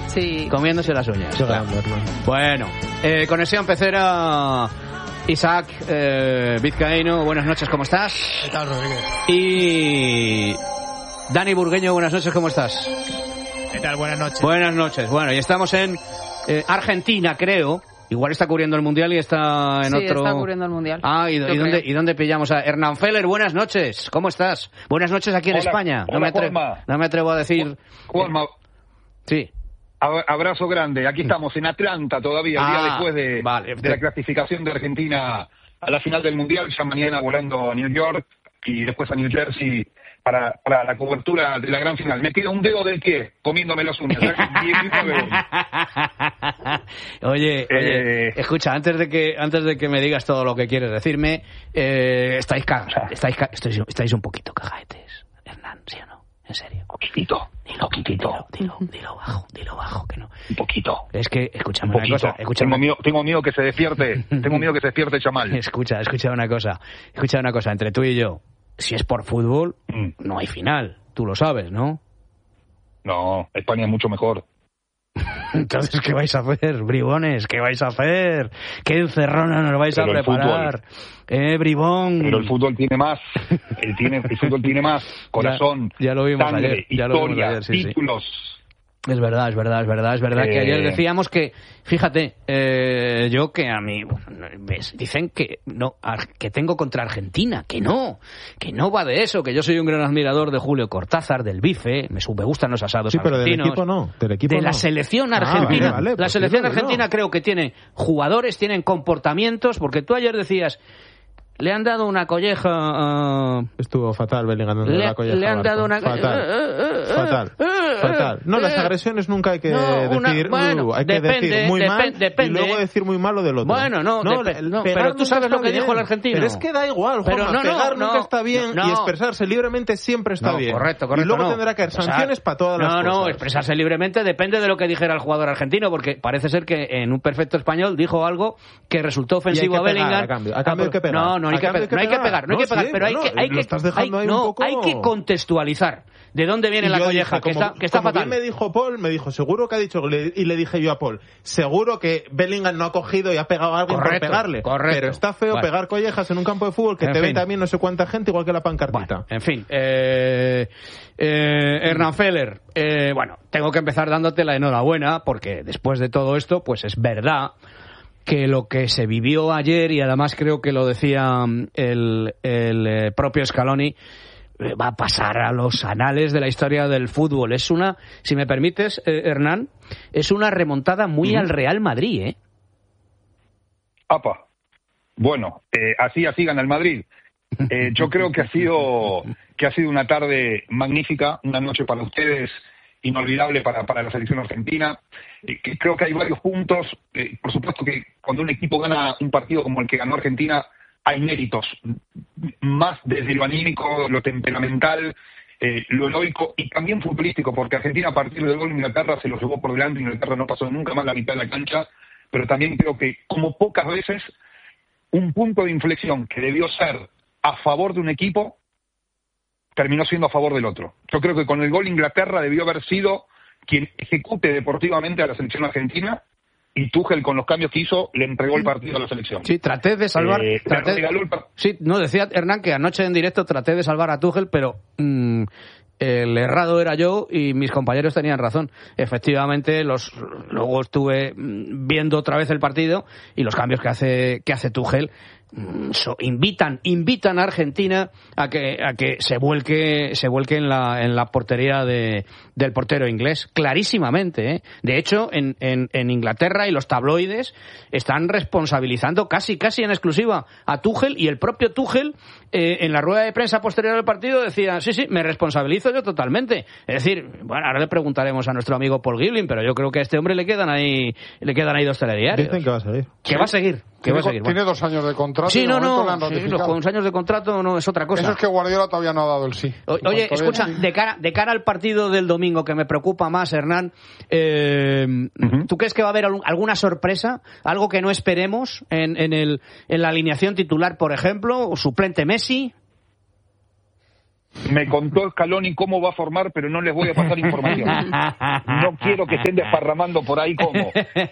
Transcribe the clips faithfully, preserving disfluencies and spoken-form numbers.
Sí. Comiéndose las uñas. Claro. Bueno, eh, conexión pecera. Isaac eh, Vizcaíno, buenas noches, ¿cómo estás? ¿Qué tal, Rodríguez? Y Dani Burgueño, buenas noches, ¿cómo estás? ¿Qué tal? Buenas noches. Buenas noches. Bueno, y estamos en eh, Argentina, creo. Igual está cubriendo el Mundial y está en sí, otro... Sí, está cubriendo el Mundial. Ah, ¿y, y, dónde, ¿y dónde pillamos a Hernán Feller? Buenas noches, ¿cómo estás? Buenas noches aquí en Hola, España. Hola, no, me atre... no me atrevo a decir... Juanma. Sí. Abrazo grande. Aquí estamos en Atlanta todavía, el ah, día después de, vale. de la clasificación de Argentina a la final del Mundial. Ya mañana volando a New York y después a New Jersey para, para la cobertura de la gran final. Me queda un dedo del pie comiéndome las uñas. oye, eh, oye, escucha, antes de que antes de que me digas todo lo que quieres decirme, eh, estáis, cagados, estáis, estáis, estáis un poquito cagaetes, Hernán, ¿sí o no? En serio. Poquitito. Dilo, poquitito. Dilo, dilo, dilo bajo, dilo bajo, que no. Un poquito. Es que, escúchame un una cosa. Escúchame. Tengo miedo, tengo miedo que se despierte. Tengo miedo que se despierte Chamal. Escucha, escucha una cosa. Escucha una cosa. Entre tú y yo, si es por fútbol, mm. no hay final. Tú lo sabes, ¿no? No, España es mucho mejor. Entonces, ¿qué vais a hacer, bribones? ¿Qué vais a hacer? ¿Qué encerrona nos vais Pero a preparar? Eh, bribón. Pero el fútbol tiene más. El, tiene, el fútbol tiene más. Corazón, ya, ya lo vimos sangre, ayer. Ya historia, lo vimos ayer, sí, títulos. Sí. Es verdad, es verdad, es verdad, es verdad eh... que ayer decíamos que, fíjate, eh, yo que a mí, ves, dicen que no, que tengo contra Argentina, que no, que no va de eso, que yo soy un gran admirador de Julio Cortázar, del bife, me, me gustan los asados sí, argentinos. Sí, pero del equipo no, del equipo de no. la selección argentina. Ah, vale, vale, pues la selección sí, argentina no. Creo que tiene jugadores, tienen comportamientos, porque tú ayer decías... Le han dado una colleja a... Estuvo fatal Bellingham dando le, la colleja. Le han dado una... Fatal. Fatal. Fatal. No, las agresiones nunca hay que no, una, decir... Bueno, uh, hay depende, que decir muy depende, mal depende. Y luego decir muy mal lo del otro. Bueno, no, no, dep- no pero tú sabes lo que bien. dijo el argentino. Pero es que da igual, Juanma, pero no, pegar no, nunca no, está bien no, y expresarse libremente siempre está no, bien. Correcto, correcto. Y luego no. tendrá que haber sanciones o sea, para todas las no, cosas. No, no, expresarse libremente depende de lo que dijera el jugador argentino, porque parece ser que en un perfecto español dijo algo que resultó ofensivo a Bellingham. A cambio, a cambio hay que pegar. No, no hay que pegar, no hay que pegar, no hay que pegar, pero hay que hay que hay, no, hay que contextualizar de dónde viene la colleja, dije, que como, está, que está como fatal. Bien me dijo Paul, me dijo, seguro que ha dicho, y le dije yo a Paul, seguro que Bellingham no ha cogido y ha pegado a alguien correcto, por pegarle. Correcto. Pero está feo vale. pegar collejas en un campo de fútbol que en te fin. ve también no sé cuánta gente, igual que la pancartita. Bueno, en fin, eh, eh, Hernán Feller, eh, bueno, tengo que empezar dándote la enhorabuena, porque después de todo esto, pues es verdad que lo que se vivió ayer, y además creo que lo decía el, el propio Scaloni, va a pasar a los anales de la historia del fútbol. Es una, si me permites, eh, Hernán, es una remontada muy mm. al Real Madrid, ¿eh? Apa. Bueno, eh, así así gana el Madrid. Eh, yo creo que ha sido que ha sido una tarde magnífica, una noche para ustedes inolvidable para, para la selección argentina. Eh, que creo que hay varios puntos. Eh, por supuesto que cuando un equipo gana un partido como el que ganó Argentina, hay méritos, más desde lo anímico, lo temperamental, eh, lo heroico y también futbolístico, porque Argentina a partir del gol de Inglaterra se lo llevó por delante, Inglaterra no pasó nunca más la mitad de la cancha, pero también creo que, como pocas veces, un punto de inflexión que debió ser a favor de un equipo, terminó siendo a favor del otro. Yo creo que con el gol Inglaterra debió haber sido quien ejecute deportivamente a la selección argentina, y Tuchel, con los cambios que hizo, le entregó el partido a la selección. Sí, traté de salvar... Eh, traté, el... Sí, no, decía Hernán que anoche en directo traté de salvar a Tuchel, pero mmm, el errado era yo y mis compañeros tenían razón. Efectivamente, los luego estuve viendo otra vez el partido y los cambios que hace, que hace Tuchel So, invitan invitan a Argentina a que a que se vuelque se vuelque en la en la portería de del portero inglés, clarísimamente, ¿eh? De hecho, en, en en Inglaterra y los tabloides están responsabilizando casi casi en exclusiva a Tuchel, y el propio Tuchel eh, en la rueda de prensa posterior al partido decía, sí, sí, me responsabilizo yo totalmente. Es decir, bueno, ahora le preguntaremos a nuestro amigo Paul Giblin, pero yo creo que a este hombre le quedan ahí le quedan ahí dos telediarios. Dicen que va a seguir. Que va a seguir. Que va a seguir. Tiene dos años de contrato. Sí, y de no, no, le han sí, los con años de contrato no es otra cosa. Eso es que Guardiola todavía no ha dado el sí. O, oye, escucha, sí. de cara de cara al partido del domingo, que me preocupa más, Hernán, eh, uh-huh. ¿tú crees que va a haber alguna sorpresa? ¿Algo que no esperemos en, en, el, en la alineación titular, por ejemplo? ¿O suplente Messi? Me contó Scaloni cómo va a formar, pero no les voy a pasar información. No quiero que estén desparramando por ahí cómo.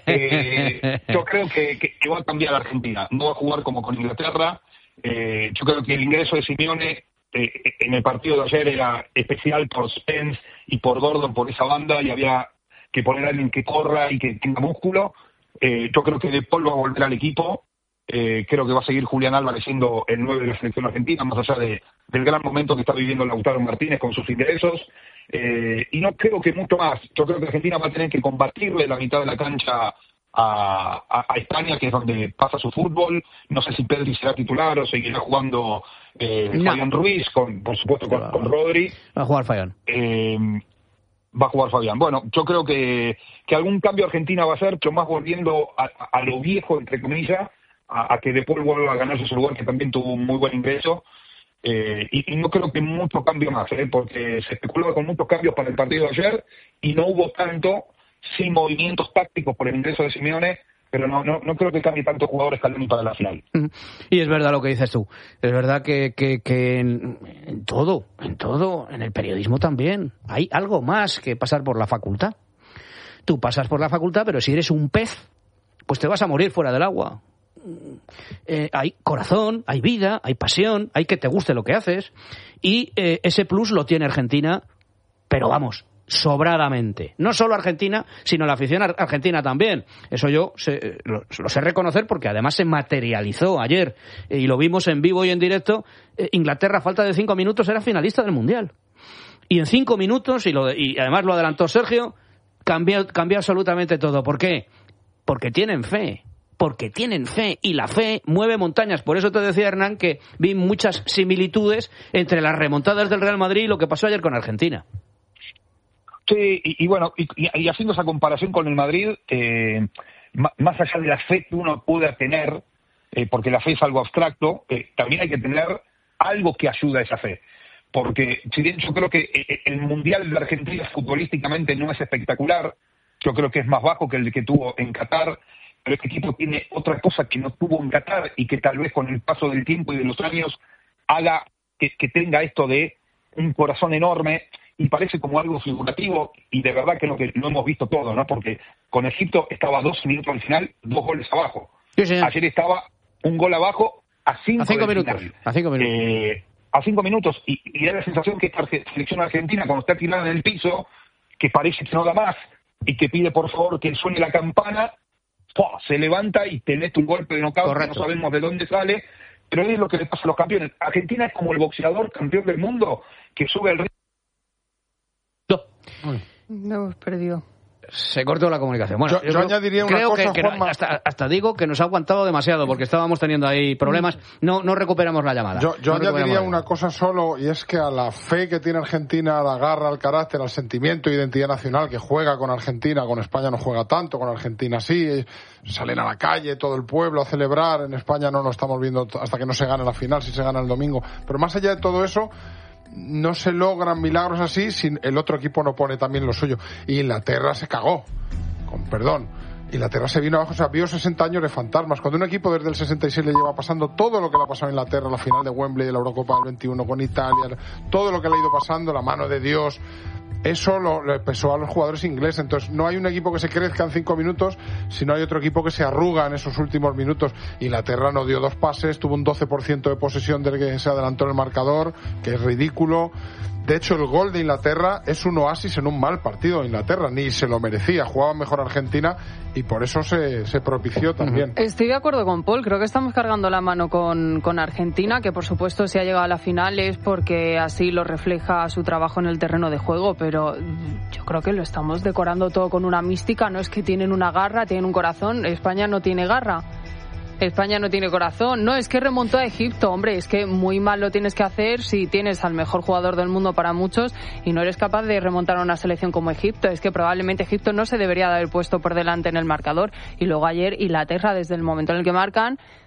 Eh, yo creo que, que, que va a cambiar Argentina. No va a jugar como con Inglaterra. Eh, yo creo que el ingreso de Simeone eh, en el partido de ayer era especial por Spence y por Gordon, por esa banda, y había que poner a alguien que corra y que tenga músculo. Eh, yo creo que De Paul va a volver al equipo. Eh, creo que va a seguir Julián Álvarez siendo el nueve de la selección argentina, más allá de, del gran momento que está viviendo Lautaro Martínez con sus ingresos. Eh, y no creo que mucho más. Yo creo que Argentina va a tener que combatirle la mitad de la cancha a, a, a España, que es donde pasa su fútbol. No sé si Pedri será titular o seguirá jugando eh, no. Fabián Ruiz, con, por supuesto con, con Rodri. Va a jugar Fabián. Eh, va a jugar Fabián. Bueno, yo creo que, que algún cambio Argentina va a hacer, pero más volviendo a, a lo viejo, entre comillas, a, a que después vuelva a ganarse su lugar, que también tuvo un muy buen ingreso. Eh, y, y no creo que mucho cambio más, ¿eh? Porque se especulaba con muchos cambios para el partido de ayer y no hubo tanto, sin movimientos tácticos por el ingreso de Simeone, pero no no, no creo que cambie tantos jugadores Scaloni para la final. Y es verdad lo que dices tú, es verdad que, que, que en, en todo, en todo, en el periodismo también, hay algo más que pasar por la facultad. Tú pasas por la facultad, pero si eres un pez, pues te vas a morir fuera del agua. Eh, hay corazón, hay vida, hay pasión, hay que te guste lo que haces, y eh, ese plus lo tiene Argentina, pero vamos, sobradamente. No solo Argentina, sino la afición argentina también. Eso yo sé, lo, lo sé reconocer porque además se materializó ayer eh, y lo vimos en vivo y en directo. eh, Inglaterra, a falta de cinco minutos, era finalista del Mundial. Y en cinco minutos, y, lo de, y además lo adelantó Sergio, cambió, cambió absolutamente todo. ¿Por qué? Porque tienen fe. Porque tienen fe, y la fe mueve montañas. Por eso te decía, Hernán, que vi muchas similitudes entre las remontadas del Real Madrid y lo que pasó ayer con Argentina. Sí, y, y bueno, y, y haciendo esa comparación con el Madrid, eh, más allá de la fe que uno pueda tener, eh, porque la fe es algo abstracto, eh, también hay que tener algo que ayude a esa fe. Porque si bien yo creo que el Mundial de Argentina futbolísticamente no es espectacular, yo creo que es más bajo que el que tuvo en Qatar, pero este equipo tiene otra cosa que no tuvo en Qatar y que tal vez con el paso del tiempo y de los años haga que, que tenga esto de un corazón enorme, y parece como algo figurativo, y de verdad que lo que lo hemos visto todo, ¿no? Porque con Egipto estaba dos minutos al final, dos goles abajo. Sí, sí. Ayer estaba un gol abajo a cinco, a cinco minutos. Final. A cinco minutos. Eh, a cinco minutos, y, y da la sensación que esta selección argentina, cuando está tirada en el piso, que parece que no da más, y que pide por favor que suene la campana, ¡pua!, se levanta y te mete un golpe de knockout que no sabemos de dónde sale, pero es lo que le pasa a los campeones. Argentina es como el boxeador campeón del mundo que sube el ring. No hemos perdido. Se cortó la comunicación. Bueno, yo, yo, yo añadiría una creo cosa, que, que hasta, hasta digo que nos ha aguantado demasiado porque estábamos teniendo ahí problemas. No, no recuperamos la llamada. Yo, yo no añadiría una cosa solo, y es que a la fe que tiene Argentina, a la garra, al carácter, al sentimiento e identidad nacional que juega con Argentina, con España no juega tanto, con Argentina sí, salen a la calle todo el pueblo a celebrar. En España no lo estamos viendo hasta que no se gane la final, si se gana el domingo. Pero más allá de todo eso, no se logran milagros así si el otro equipo no pone también lo suyo. Y Inglaterra se cagó, con perdón. Inglaterra se vino abajo, o sea, vio sesenta años de fantasmas. Cuando un equipo desde el sesenta y seis le lleva pasando todo lo que le ha pasado a Inglaterra, la final de Wembley, de la Eurocopa del veintiuno con Italia, todo lo que le ha ido pasando, la mano de Dios, eso lo, le pesó a los jugadores ingleses. Entonces no hay un equipo que se crezca en cinco minutos, sino hay otro equipo que se arruga en esos últimos minutos. Inglaterra no dio dos pases, tuvo un doce por ciento de posesión del que se adelantó en el marcador, que es ridículo. De hecho, el gol de Inglaterra es un oasis en un mal partido de Inglaterra. Ni se lo merecía. Jugaba mejor Argentina y por eso se, se propició también. Estoy de acuerdo con Paul. Creo que estamos cargando la mano con, con Argentina, que por supuesto si ha llegado a la final es porque así lo refleja su trabajo en el terreno de juego, pero yo creo que lo estamos decorando todo con una mística. No es que tienen una garra, tienen un corazón. España no tiene garra. España no tiene corazón. No, es que remontó a Egipto, hombre, es que muy mal lo tienes que hacer si tienes al mejor jugador del mundo para muchos y no eres capaz de remontar a una selección como Egipto. Es que probablemente Egipto no se debería de haber puesto por delante en el marcador. Y luego ayer Inglaterra, desde el momento en el que marcan,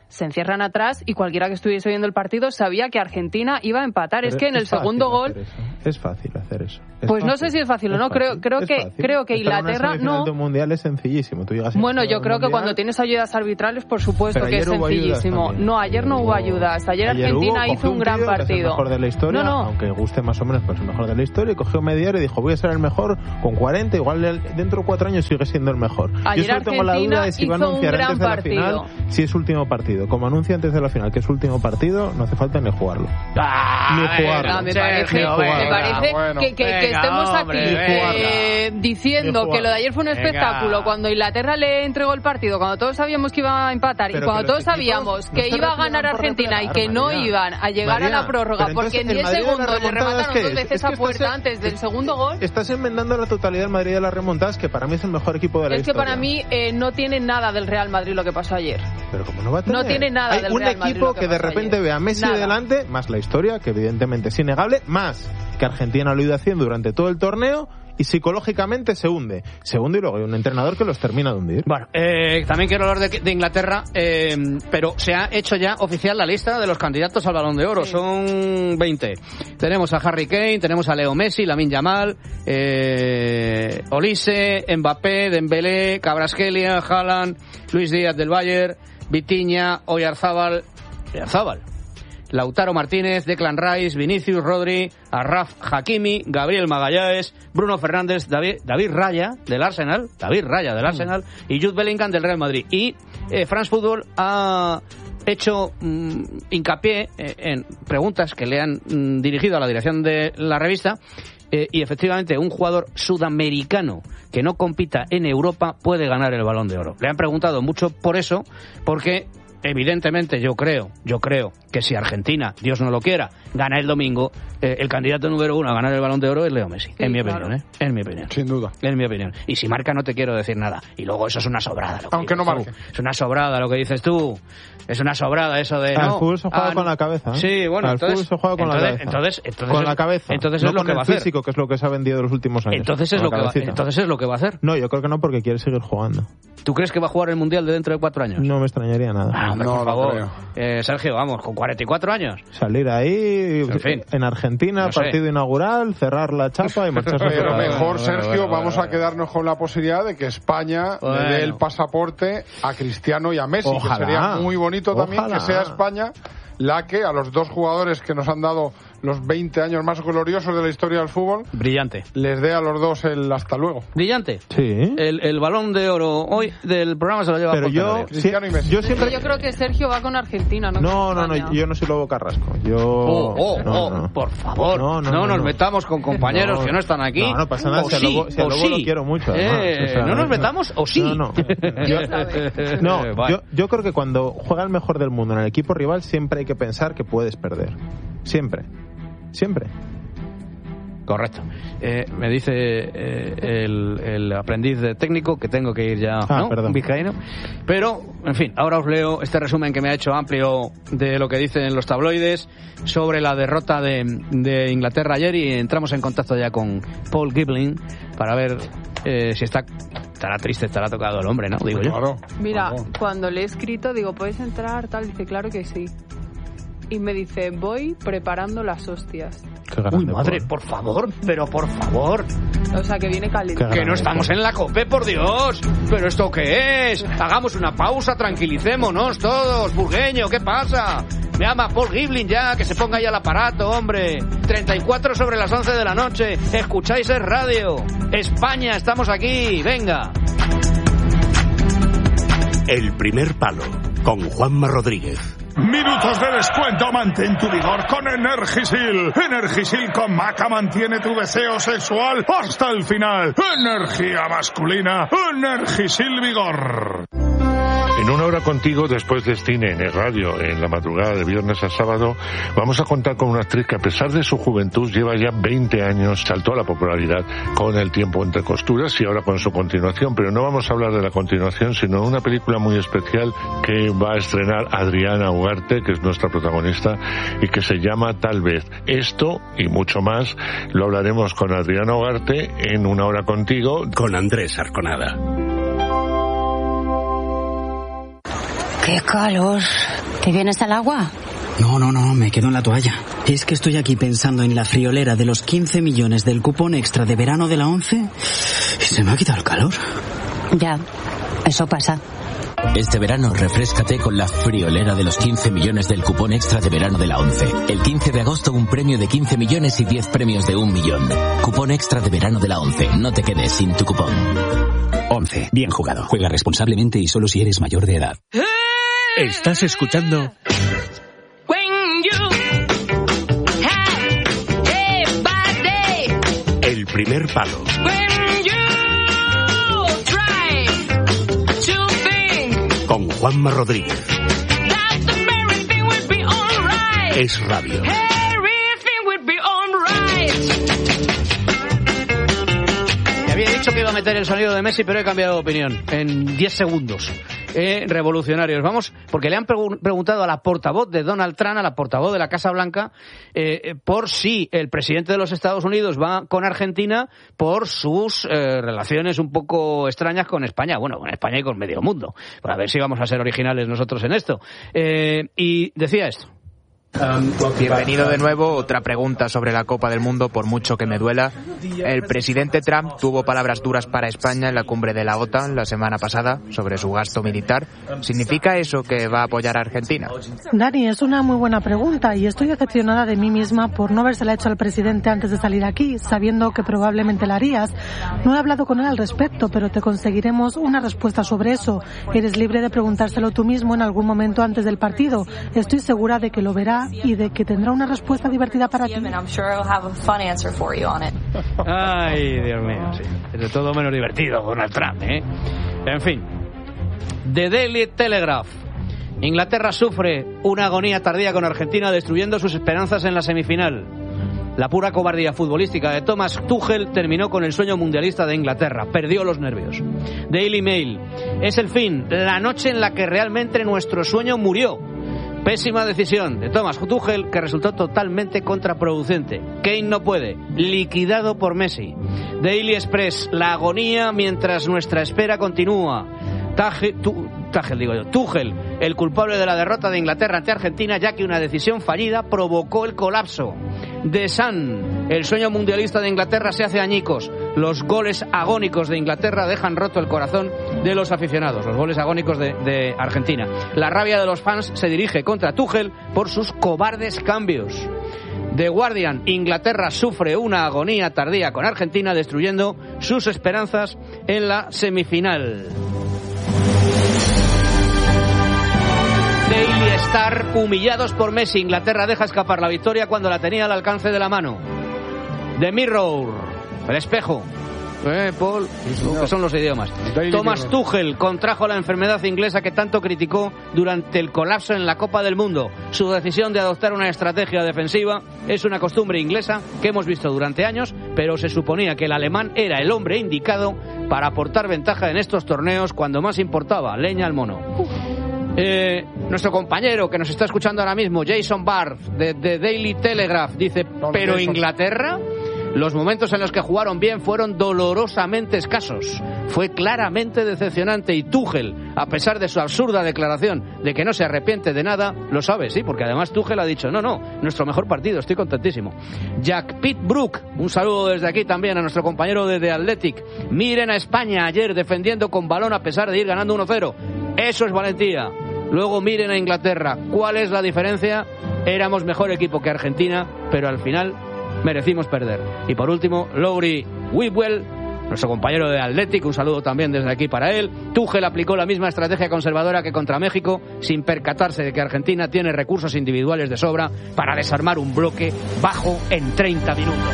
se encierran atrás y cualquiera que estuviese viendo el partido sabía que Argentina iba a empatar. Pero es que en el segundo gol... Es fácil hacer eso. Es pues fácil. No sé si es fácil o no. Creo, creo, que, creo que Inglaterra no... El mundial es sencillísimo. Tú llegas bueno, yo creo mundial, que cuando tienes ayudas arbitrales, por supuesto que es sencillísimo. No, ayer no hubo ayudas. Ayer, ayer Argentina hubo, hizo un gran tío, partido. Que es el mejor de la historia, no, no. aunque guste más o menos, pues el mejor de la historia. Y cogió media hora y dijo, voy a ser el mejor con cuarenta. Igual dentro de cuatro años sigue siendo el mejor. Ayer yo solo tengo la duda de si va a anunciar antes de la final si es último partido. Como anuncia antes de la final que es último partido, no hace falta ni jugarlo. Ah, ni jugarlo. Ah, me parece, Sergio, me venga, parece bueno. que, que, Venga, que estemos hombre, aquí venga. eh, diciendo que lo de ayer fue un espectáculo, venga. cuando Inglaterra le entregó el partido, cuando todos sabíamos que iba a empatar pero y cuando todos sabíamos no que iba a ganar Argentina y que no María. iban a llegar María, a la prórroga porque en diez segundos le remataron dos veces es que a puerta estás, antes del segundo gol. Estás enmendando la totalidad del Madrid de las remontadas, que para mí es el mejor equipo de la Es que historia. para mí eh, no tiene nada del Real Madrid lo que pasó ayer. Pero como no va a tener. No tiene nada Hay del un Real Madrid equipo lo que, que de pasó repente ayer. ve a Messi Nada. delante, más la historia, que evidentemente es innegable, más que Argentina lo ha ido haciendo durante todo el torneo, y psicológicamente se hunde. Se hunde y luego hay un entrenador que los termina de hundir. Bueno, eh, también quiero hablar de, de Inglaterra, eh, pero se ha hecho ya oficial la lista de los candidatos al Balón de Oro. Sí. Son veinte. Tenemos a Harry Kane, tenemos a Leo Messi, Lamine Yamal, eh, Olise, Mbappé, Dembélé, Kvaratskhelia, Haaland, Luis Díaz del Bayern, Vitinha, Oyarzábal, Oyarzábal, Lautaro Martínez, Declan Rice, Vinicius, Rodri, Achraf Hakimi, Gabriel Magalhães, Bruno Fernández, David, David Raya del Arsenal, David Raya del Arsenal mm. y Jude Bellingham del Real Madrid. Y eh, France Football ha hecho mmm, hincapié eh, en preguntas que le han mmm, dirigido a la dirección de la revista. Eh, y efectivamente un jugador sudamericano que no compita en Europa puede ganar el Balón de Oro. Le han preguntado mucho por eso, porque evidentemente yo creo, yo creo que si Argentina, Dios no lo quiera, gana el domingo, eh, el candidato número uno a ganar el Balón de Oro es Leo Messi, sí, en mi claro. opinión, ¿eh? En mi opinión. Sin duda. En mi opinión. Y si marca no te quiero decir nada. Y luego eso es una sobrada. Lo que Aunque no marque. Tú. Es una sobrada lo que dices tú. Es una sobrada eso de... Al no, fútbol se juega ah, con la cabeza. ¿eh? Sí, bueno, Al entonces... fútbol se juega con entonces, la cabeza. Entonces, entonces, con la cabeza. Entonces no es lo con que el va a hacer. físico, que es lo que se ha vendido los últimos años. Entonces es, lo que va, entonces es lo que va a hacer. No, yo creo que no, porque quiere seguir jugando. ¿Tú crees que va a jugar el Mundial de dentro de cuatro años? No me extrañaría nada. Ah, hombre, no, por favor. No eh, Sergio, vamos, con cuarenta y cuatro años. Salir ahí, en, fin, en Argentina, no partido sé. inaugural, cerrar la chapa y marcharse a Pero mejor, bueno, Sergio, bueno, bueno, vamos bueno. a quedarnos con la posibilidad de que España bueno. le dé el pasaporte a Cristiano y a Messi, Ojalá. que sería muy bonito también Ojalá. que sea España la que a los dos jugadores que nos han dado los veinte años más gloriosos de la historia del fútbol, brillante, les dé a los dos el hasta luego. Brillante. Sí. El, el Balón de Oro hoy del programa se lo lleva Pero yo, Cristiano y Messi. Yo, siempre... yo creo que Sergio va con Argentina, ¿no? No, no, no, yo no soy Lobo Carrasco. Yo... Oh, oh, no, oh, no. por favor, no, no, no, no nos no. metamos con compañeros no, que no están aquí. No, no pasa nada, o si a sí, Lobo, si a Lobo sí. lo quiero mucho. Eh, o sea, no nos metamos o sí. No, no. Yo, no, vale. yo, yo creo que cuando juega el mejor del mundo en el equipo rival siempre hay que pensar que puedes perder. Siempre. Siempre. Correcto. Eh, me dice eh, el, el aprendiz de técnico que tengo que ir ya, ah, ¿no? Perdón. Vizcaíno. Pero, en fin, ahora os leo este resumen que me ha hecho amplio de lo que dicen los tabloides sobre la derrota de, de Inglaterra ayer y entramos en contacto ya con Paul Gibling para ver eh, si está estará triste, estará tocado el hombre, ¿no? Digo yo. Claro. Mira, claro. cuando le he escrito, digo, ¿puedes entrar? Tal, dice, claro que sí. Y me dice, voy preparando las hostias. Qué grande, Uy, madre, por... por favor, pero por favor. O sea, que viene caliente. Que no estamos en la COPE, por Dios. ¿Pero esto qué es? Hagamos una pausa, tranquilicémonos todos. Burgueño, ¿qué pasa? Me llama Paul Gibling ya, que se ponga ahí al aparato, hombre. treinta y cuatro sobre las once de la noche. Escucháis el radio. España, estamos aquí. Venga. El primer palo, con Juanma Rodríguez. Minutos de descuento, mantén tu vigor con Energisil. Energisil con Maca mantiene tu deseo sexual hasta el final. Energía masculina, Energisil Vigor. En una hora contigo, después de cine en el radio, en la madrugada de viernes a sábado, vamos a contar con una actriz que a pesar de su juventud lleva ya veinte años, saltó a la popularidad con El tiempo entre costuras y ahora con su continuación, pero no vamos a hablar de la continuación, sino de una película muy especial que va a estrenar Adriana Ugarte, que es nuestra protagonista, y que se llama Tal vez. Esto y mucho más lo hablaremos con Adriana Ugarte en una hora contigo. Con Andrés Arconada. ¡Qué calor! ¿Te vienes al agua? No, no, no, me quedo en la toalla. Es que estoy aquí pensando en la friolera de los quince millones del cupón extra de verano de la ONCE y se me ha quitado el calor. Ya, eso pasa. Este verano refréscate con la friolera de los quince millones del cupón extra de verano de la ONCE. El quince de agosto un premio de quince millones y diez premios de un millón. Cupón extra de verano de la ONCE. No te quedes sin tu cupón. ONCE. Bien jugado. Juega responsablemente y solo si eres mayor de edad. Estás escuchando El Primer Palo. Con Juanma Rodríguez. Es radio. Me había dicho que iba a meter el sonido de Messi, pero he cambiado de opinión en diez segundos. Eh, revolucionarios. Vamos, porque le han pregu- preguntado a la portavoz de Donald Trump, a la portavoz de la Casa Blanca, eh, por si el presidente de los Estados Unidos va con Argentina por sus eh, relaciones un poco extrañas con España. Bueno, con España y con medio mundo. Para ver si vamos a ser originales nosotros en esto. Eh, y decía esto. Bienvenido de nuevo. Otra pregunta sobre la Copa del Mundo, por mucho que me duela. El presidente Trump tuvo palabras duras para España en la cumbre de la OTAN la semana pasada sobre su gasto militar. ¿Significa eso que va a apoyar a Argentina? Dani, es una muy buena pregunta y estoy decepcionada de mí misma por no habérsela hecho al presidente antes de salir aquí, sabiendo que probablemente la harías. No he hablado con él al respecto, pero te conseguiremos una respuesta sobre eso. Eres libre de preguntárselo tú mismo en algún momento antes del partido. Estoy segura de que lo verá y de que tendrá una respuesta divertida para ti. Ay, Dios mío, sí. Es de todo menos divertido, Donald Trump, ¿eh? En fin. The Daily Telegraph. Inglaterra sufre una agonía tardía con Argentina, destruyendo sus esperanzas en la semifinal. La pura cobardía futbolística de Thomas Tuchel terminó con el sueño mundialista de Inglaterra. Perdió los nervios. Daily Mail. Es el fin, la noche en la que realmente nuestro sueño murió. Pésima decisión de Thomas Tuchel que resultó totalmente contraproducente. Kane no puede. Liquidado por Messi. Daily Express. La agonía mientras nuestra espera continúa. Tage, tu, Tuchel, digo yo. Tuchel, el culpable de la derrota de Inglaterra ante Argentina, ya que una decisión fallida provocó el colapso. The Sun. El sueño mundialista de Inglaterra se hace añicos. Los goles agónicos de Inglaterra dejan roto el corazón de los aficionados. Los goles agónicos de, de Argentina. La rabia de los fans se dirige contra Tuchel por sus cobardes cambios. The Guardian. Inglaterra sufre una agonía tardía con Argentina, destruyendo sus esperanzas en la semifinal. Daily Star. Humillados por Messi, Inglaterra deja escapar la victoria cuando la tenía al alcance de la mano. The Mirror. El espejo. Eh, Paul, que son los idiomas. Thomas Tuchel contrajo la enfermedad inglesa que tanto criticó durante el colapso en la Copa del Mundo. Su decisión de adoptar una estrategia defensiva es una costumbre inglesa que hemos visto durante años, pero se suponía que el alemán era el hombre indicado para aportar ventaja en estos torneos cuando más importaba. Leña al mono. Eh, nuestro compañero que nos está escuchando ahora mismo, Jason Barth, de The Daily Telegraph, dice, ¿pero Inglaterra? Los momentos en los que jugaron bien fueron dolorosamente escasos. Fue claramente decepcionante y Tuchel, a pesar de su absurda declaración de que no se arrepiente de nada, lo sabe, sí, porque además Tuchel ha dicho, no, no, nuestro mejor partido, estoy contentísimo. Jack Pitbrook, un saludo desde aquí también a nuestro compañero de The Athletic. Miren a España ayer defendiendo con balón a pesar de ir ganando uno cero. Eso es valentía. Luego miren a Inglaterra. ¿Cuál es la diferencia? Éramos mejor equipo que Argentina, pero al final merecimos perder. Y por último, Lowry Whitwell, nuestro compañero de Athletic, un saludo también desde aquí para él. Tuchel aplicó la misma estrategia conservadora que contra México, sin percatarse de que Argentina tiene recursos individuales de sobra para desarmar un bloque bajo en treinta minutos.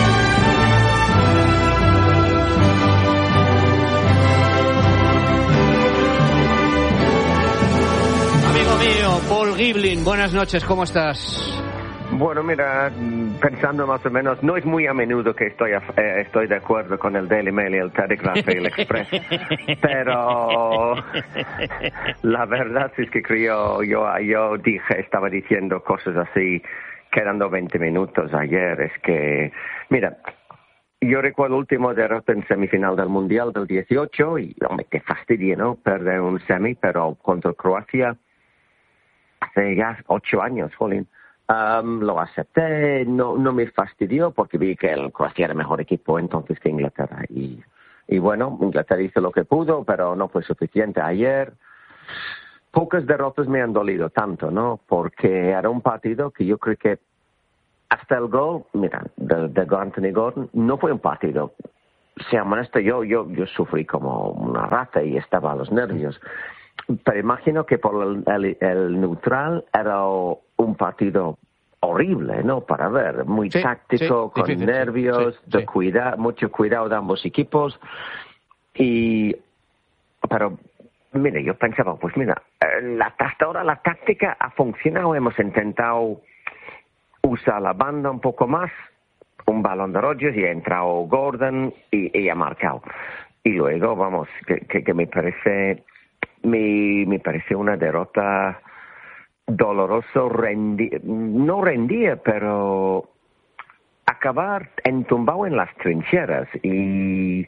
Amigo mío, Paul Giblin, buenas noches, ¿cómo estás? Bueno, mira, pensando más o menos, no es muy a menudo que estoy, a, eh, estoy de acuerdo con el Daily Mail y el Telegraph y el Express, pero la verdad es que creo, yo, yo dije, estaba diciendo cosas así, quedando veinte minutos ayer, es que, mira, yo recuerdo el último derrota en semifinal del Mundial del dieciocho y, hombre, qué fastidio, ¿no? Perder un semi, pero contra Croacia. hace ya ocho años, jolín. Um, lo acepté, no, no me fastidió porque vi que el Croacia era mejor equipo entonces que Inglaterra. Y, y bueno, Inglaterra hizo lo que pudo, pero no fue suficiente. Ayer, pocas derrotas me han dolido tanto, ¿no? Porque era un partido que yo creo que hasta el gol, mira, de, de Anthony Gordon, no fue un partido. Sea honesto, yo, yo, yo sufrí como una rata y estaba a los nervios. Pero imagino que por el, el, el neutral era un partido horrible, ¿no? Para ver, muy sí, táctico, sí, con difícil, nervios, sí, de sí. Cuidar, mucho cuidado de ambos equipos. Y, pero, mire, yo pensaba, pues mira, la, hasta ahora la táctica ha funcionado, hemos intentado usar la banda un poco más, un balón de Rodgers y ha entrado Gordon y, y ha marcado. Y luego, vamos, que, que, que me parece... Me, me pareció una derrota dolorosa, rendi, no rendía, pero acabar entumbado en las trincheras. Y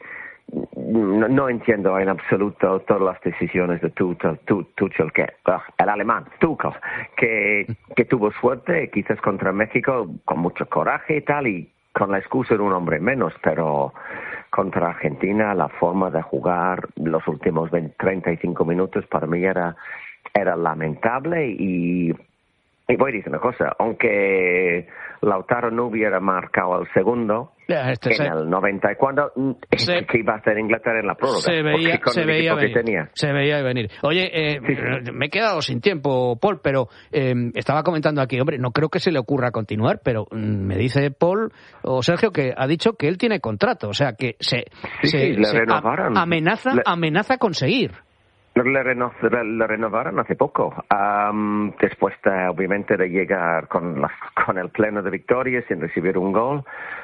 no, no entiendo en absoluto todas las decisiones de Tuchel, Tuchel que, uh, el alemán, Tuchel, que, que tuvo suerte quizás contra México con mucho coraje y tal, y con la excusa de un hombre menos, pero contra Argentina la forma de jugar los últimos veinte, treinta y cinco minutos para mí era, era lamentable y, y voy a decir una cosa, aunque Lautaro no hubiera marcado el segundo yeah, este en se, el noventa y cuatro, se, que iba a hacer Inglaterra en la prórroga. Se veía, se veía venir. Tenía. Se veía venir. Oye, eh, sí, sí. me he quedado sin tiempo, Paul, pero eh, estaba comentando aquí, hombre, no creo que se le ocurra continuar, pero mm, me dice Paul o Sergio que ha dicho que él tiene contrato, o sea, que se, sí, se, sí, le se renovaron. A, amenaza, le... amenaza con seguir. Le, reno, le renovaron hace poco, um, después de, obviamente, de llegar con, la, con el pleno de victoria sin recibir un gol.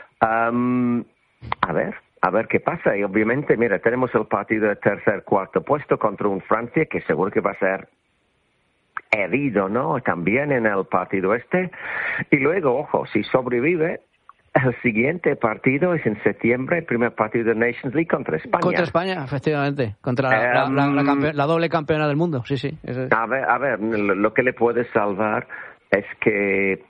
Um, a ver, a ver qué pasa. Y obviamente, mira, tenemos el partido de tercer, cuarto puesto contra un Francia que seguro que va a ser herido, ¿no? También en el partido este. Y luego, ojo, si sobrevive, el siguiente partido es en septiembre, el primer partido de Nations League contra España. Contra España, efectivamente. Contra la, um, la, la, la, campe- la doble campeona del mundo, sí, sí. Eso es. A ver, a ver, lo que le puede salvar es que,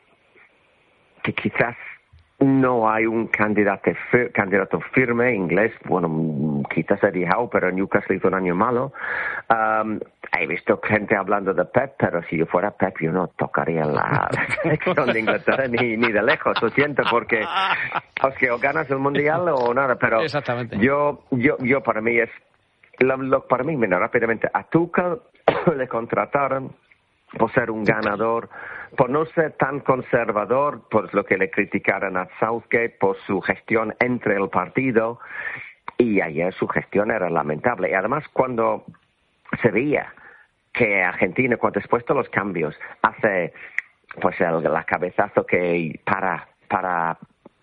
que quizás no hay un candidato, fir- candidato firme inglés. Bueno, quizás Eddie Howe, pero Newcastle hizo un año malo. Um, he visto gente hablando de Pep, pero si yo fuera Pep yo no tocaría la selección de Inglaterra ni, ni de lejos, lo siento, porque es que o ganas el Mundial o nada, pero exactamente. yo, yo, yo para mí es, lo, lo, para mí, mira, rápidamente, a Tuchel le contrataron por ser un ganador, por no ser tan conservador, por lo que le criticaron a Southgate, por su gestión entre el partido, y ayer su gestión era lamentable. Y además cuando se veía que Argentina, cuando después de los cambios, hace pues el la cabezazo que para, para,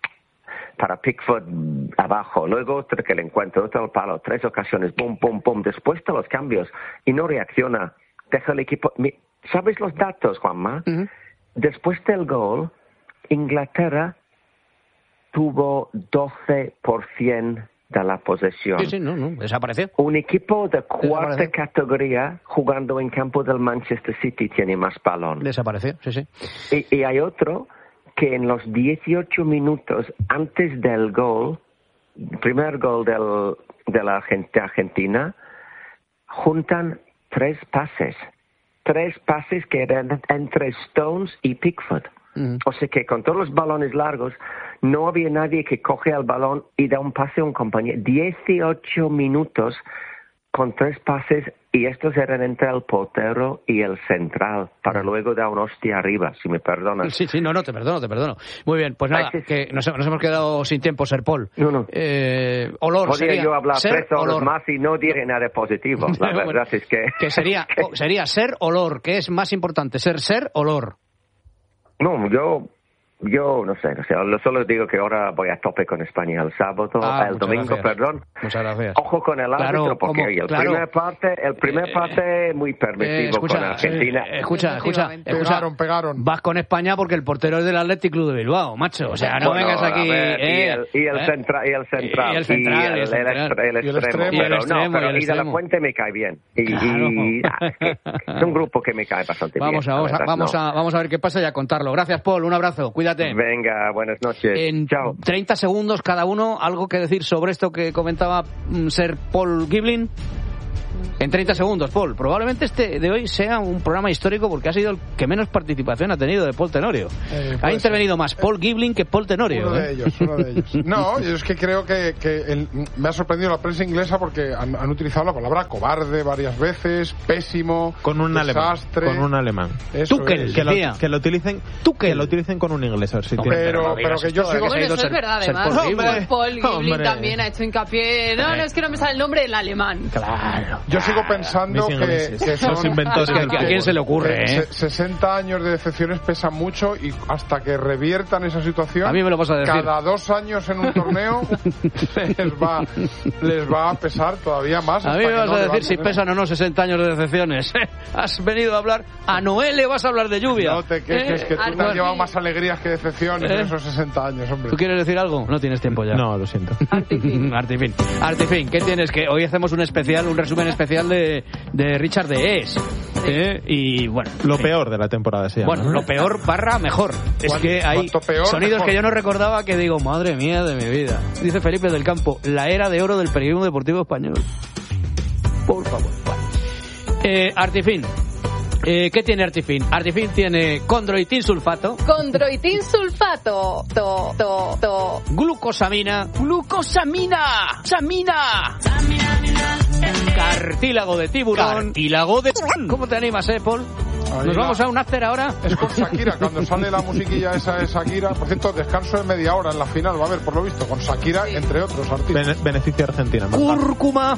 para Pickford abajo, luego otro que le encuentra, otro al palo, tres ocasiones, pum, pum, pum, después de los cambios, y no reacciona, deja el equipo. ¿Sabes los datos, Juanma? Uh-huh. Después del gol, Inglaterra tuvo doce por ciento de la posesión. Sí, sí, no, no, desapareció. Un equipo de cuarta categoría jugando en campo del Manchester City tiene más balón. Desapareció, sí, sí. Y, y hay otro que en los dieciocho minutos antes del gol, primer gol del, de la Argentina, juntan tres pases. Tres pases que eran entre Stones y Pickford. Mm. O sea que con todos los balones largos no había nadie que coge el balón y da un pase a un compañero. dieciocho minutos con tres pases y estos eran entre el portero y el central para luego dar una hostia arriba, si me perdonas. Sí, sí, no, no, te perdono, te perdono. Muy bien, pues nada, Ay, sí, que nos, nos hemos quedado sin tiempo, Ser Paul. No, no. Eh, olor Podría sería, yo hablar ser, tres horas olor. más y no diré nada positivo. La verdad bueno, es que... que sería, que... sería ser, olor, que es más importante, ser, ser, olor. No, yo... yo no sé, no sé, solo digo que ahora voy a tope con España el sábado, ah, el domingo, gracias. perdón. Muchas gracias. Ojo con el árbitro, claro, porque como, el claro. primer parte, el primer parte muy permisivo eh, escucha, con Argentina. Eh, escucha, escucha, escucha, pegaron, pegaron. Vas con España porque el portero es del Athletic Club de Bilbao, macho. O sea, no bueno, vengas aquí. Ver, eh, y, el, y, el eh, centra, y el central, y el central, y el, el, central, el, el, y el extremo, extremo, pero y el extremo, no, pero y el y de la extremo. Fuente me cae bien. Y, claro. y ah, es, que es un grupo que me cae bastante vamos bien. A, vamos, a, vamos, no. a, vamos a ver qué pasa y a contarlo. Gracias, Paul. Un abrazo. Cuídate. Venga, buenas noches. En Chao. treinta segundos cada uno, algo que decir sobre esto que comentaba mm, Sir Paul Giblin. En treinta segundos, Paul. Probablemente este de hoy sea un programa histórico porque ha sido el que menos participación ha tenido de Paul Tenorio. Eh, ha intervenido ser. más Paul Giblin que Paul Tenorio. Uno ¿eh? de ellos, uno de ellos. No, yo es que creo que, que el, me ha sorprendido la prensa inglesa porque han, han utilizado la palabra cobarde varias veces, pésimo, con un desastre. alemán. Con un alemán. Tuchel, que, lo, que lo utilicen, Tuchel. que lo utilicen con un inglés. A ver si no, pero, pero que yo sigo. Bueno, eso es verdad, además. Paul, hombre, Paul Giblin hombre. también ha hecho hincapié. No, no es que no me sale el nombre del alemán. Claro. Yo sigo pensando que, que son los inventores. Es que ¿a quién se le ocurre? Eh? sesenta años de decepciones pesan mucho y hasta que reviertan esa situación, a mí me lo vas a decir. Cada dos años en un torneo les va les va a pesar todavía más. A mí me vas no a decir si ¿eh? pesan o no sesenta años de decepciones. Has venido a hablar a Noel, le vas a hablar de lluvia. No te quejes, eh, que tú te has llevado más alegrías que decepciones eh. en esos sesenta años, hombre. ¿Tú quieres decir algo? No tienes tiempo ya. No, lo siento. Artifin. Artifin. Artifin, ¿qué tienes? Que hoy hacemos un especial, un resumen especial de, de Richard de Es. ¿eh? Y bueno. Lo peor de la temporada se llama. Bueno, lo peor barra mejor. Es que hay peor, sonidos mejor. que yo no recordaba que digo, madre mía de mi vida. Dice Felipe del Campo, la era de oro del periodismo deportivo español. Por favor. Bueno. Eh, Artifin. Eh, ¿Qué tiene Artifin? Artifin tiene condroitin sulfato. Condroitin sulfato. To, to, to. Glucosamina. Glucosamina. Samina. Cartílago de tiburón. Cartílago de... ¿Cómo te animas, eh, Paul? Ahí ¿Nos la... vamos a un after ahora? Es con Shakira, cuando sale la musiquilla esa de Shakira. Por cierto, descanso de media hora en la final, va a haber, por lo visto, con Shakira, sí. entre otros artistas. Bene- beneficio de Argentina. Cúrcuma.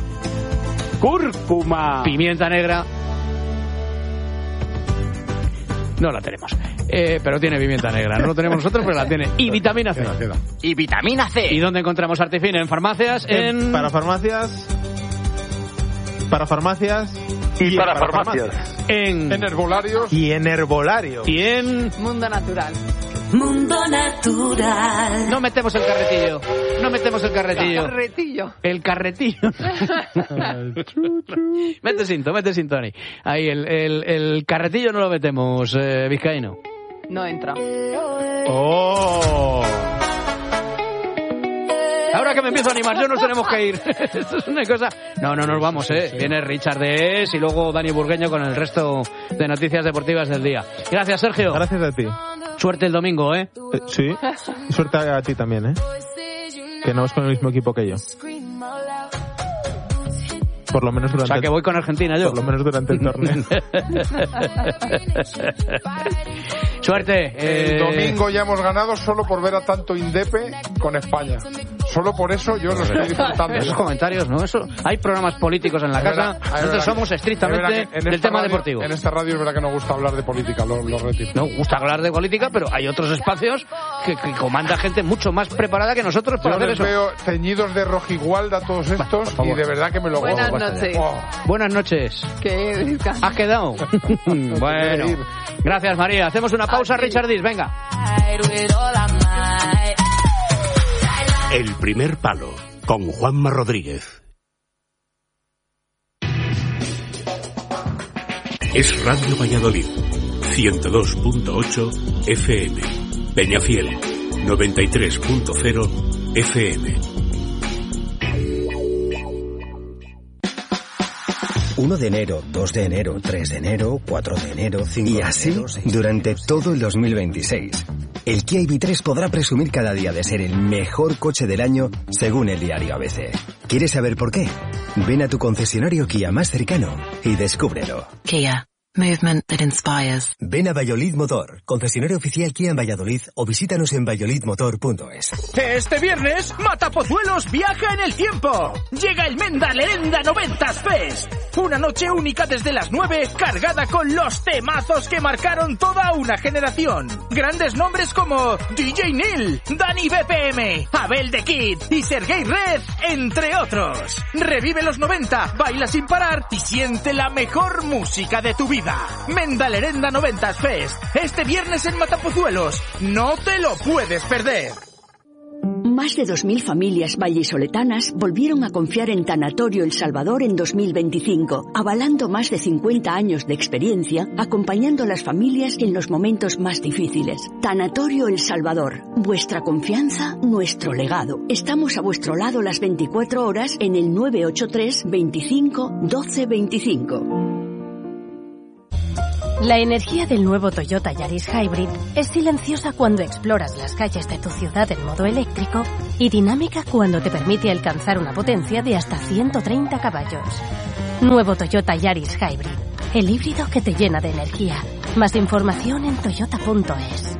Cúrcuma. Pimienta negra. No la tenemos. Eh, pero tiene pimienta negra. No lo tenemos nosotros, pero la tiene. Y vitamina C. Y vitamina C. ¿Y dónde encontramos Artifin? ¿En farmacias? En... en... Para farmacias... Para farmacias... Y, y para, para farmacias. farmacias. En... en herbolarios. Y en herbolarios. Y en... Mundo Natural. Mundo Natural. No metemos el carretillo. No metemos el carretillo. El carretillo. El carretillo. Mete cinto, mete cinto, Tony. Ahí, el, el, el carretillo no lo metemos, eh, vizcaíno. No entra. ¡Oh! Ahora que me empiezo a animar, yo nos tenemos que ir. Esto es una cosa... No, no nos vamos, ¿eh? Viene Richard de Es y luego Dani Burgueño con el resto de noticias deportivas del día. Gracias, Sergio. Gracias a ti. Suerte el domingo, ¿eh? eh sí. Y suerte a ti también, ¿eh? Que no es con el mismo equipo que yo. Por lo menos durante... O sea, que voy con Argentina yo. Por lo menos durante el torneo. Suerte. El eh... domingo ya hemos ganado solo por ver a tanto Indepe con España. Solo por eso yo lo estoy disfrutando. Esos comentarios, ¿no? Eso, hay programas políticos en la casa. Verdad, nosotros somos que, estrictamente del tema radio, deportivo. En esta radio es verdad que no gusta hablar de política, lo, lo retiro. No gusta hablar de política, pero hay otros espacios que, que comanda gente mucho más preparada que nosotros para yo hacer les eso. Veo teñidos de rojigualda todos estos bueno, y de verdad que me lo Buenas gozo. noches. Oh. Buenas noches. ¿Qué descanso? ¿Has quedado? Bueno. Gracias, María. Hacemos una pausa, Richard Dis. Venga. El primer palo con Juanma Rodríguez. Es Radio Valladolid, ciento dos punto ocho F M. Peñafiel, noventa y tres punto cero F M. uno de enero, dos de enero, tres de enero, cuatro de enero, cinco de enero... Y así durante todo el dos mil veintiséis. El Kia I V tres podrá presumir cada día de ser el mejor coche del año según el diario A B C. ¿Quieres saber por qué? Ven a tu concesionario Kia más cercano y descúbrelo. Kia. Movement that inspires. Ven a Valladolid Motor, concesionario oficial Kia en Valladolid, o visítanos en valladolid motor punto es. Este viernes, Matapozuelos viaja en el tiempo. Llega el Menda Lerenda noventas Fest. Una noche única desde las nueve, cargada con los temazos que marcaron toda una generación. Grandes nombres como D J Neil, Dani B P M, Abel The Kid y Sergei Red, entre otros. Revive los noventa, baila sin parar y siente la mejor música de tu vida. Menda Lerenda noventas Fest. Este viernes en Matapozuelos. No te lo puedes perder. Más de dos mil familias vallisoletanas volvieron a confiar en Tanatorio El Salvador en dos mil veinticinco, avalando más de cincuenta años de experiencia, acompañando a las familias en los momentos más difíciles. Tanatorio El Salvador, vuestra confianza, nuestro legado. Estamos a vuestro lado las veinticuatro horas en el nueve ocho tres, veinticinco, doce veinticinco. La energía del nuevo Toyota Yaris Hybrid es silenciosa cuando exploras las calles de tu ciudad en modo eléctrico y dinámica cuando te permite alcanzar una potencia de hasta ciento treinta caballos. Nuevo Toyota Yaris Hybrid, el híbrido que te llena de energía. Más información en toyota punto es.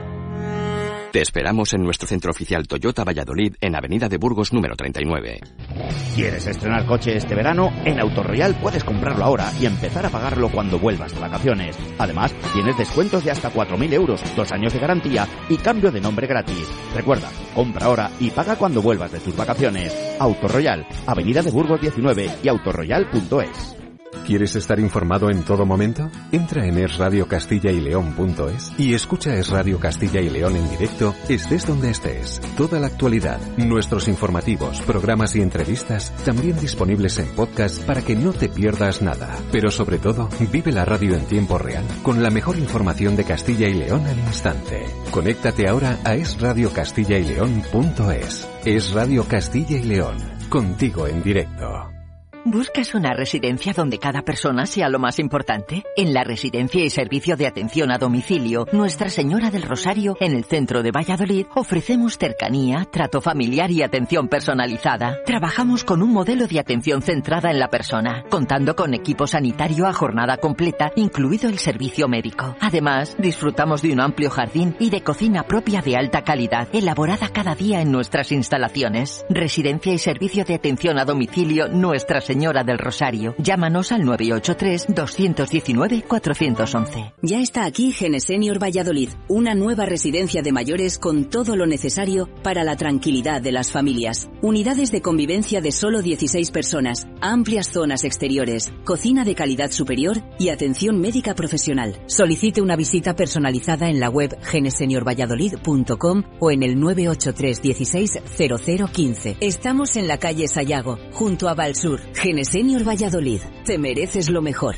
Te esperamos en nuestro centro oficial Toyota Valladolid en Avenida de Burgos número treinta y nueve. ¿Quieres estrenar coche este verano? En Autoroyal puedes comprarlo ahora y empezar a pagarlo cuando vuelvas de vacaciones. Además, tienes descuentos de hasta cuatro mil euros, dos años de garantía y cambio de nombre gratis. Recuerda, compra ahora y paga cuando vuelvas de tus vacaciones. Autoroyal, Avenida de Burgos diecinueve y autoroyal punto es. ¿Quieres estar informado en todo momento? Entra en es radio castilla y león punto es y escucha Es Radio Castilla y León en directo, estés donde estés. Toda la actualidad, nuestros informativos, programas y entrevistas, también disponibles en podcast para que no te pierdas nada. Pero sobre todo, vive la radio en tiempo real, con la mejor información de Castilla y León al instante. Conéctate ahora a es radio castilla y león punto es. Es Radio Castilla y León, contigo en directo. ¿Buscas una residencia donde cada persona sea lo más importante? En la Residencia y Servicio de Atención a Domicilio Nuestra Señora del Rosario, en el centro de Valladolid, ofrecemos cercanía, trato familiar y atención personalizada. Trabajamos con un modelo de atención centrada en la persona, contando con equipo sanitario a jornada completa, incluido el servicio médico. Además, disfrutamos de un amplio jardín y de cocina propia de alta calidad, elaborada cada día en nuestras instalaciones. Residencia y Servicio de Atención a Domicilio Nuestra Señora Señora del Rosario. Llámanos al nueve ocho tres, dos uno nueve, cuatro uno uno. Ya está aquí Genesenior Valladolid, una nueva residencia de mayores con todo lo necesario para la tranquilidad de las familias. Unidades de convivencia de solo dieciséis personas, amplias zonas exteriores, cocina de calidad superior y atención médica profesional. Solicite una visita personalizada en la web genesenior valladolid punto com o en el nueve ocho tres, dieciséis, cero cero quince. Estamos en la calle Sayago, junto a Valsur. Genesenior Valladolid, te mereces lo mejor.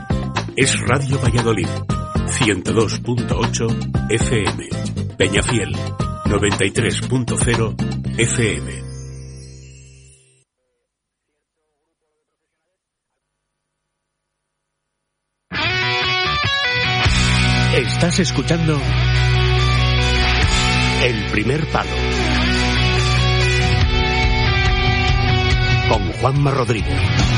Es Radio Valladolid, ciento dos punto ocho F M. Peñafiel, noventa y tres punto cero F M. Estás escuchando El Primer Palo con Juanma Rodríguez.